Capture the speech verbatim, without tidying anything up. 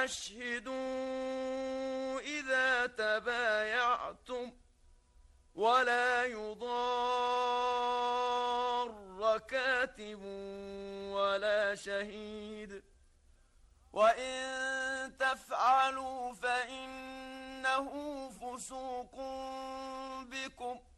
وأشهدوا إذا تبايعتم ولا يضار كاتب ولا شهيد، وإن تفعلوا فإنه فسوق بكم،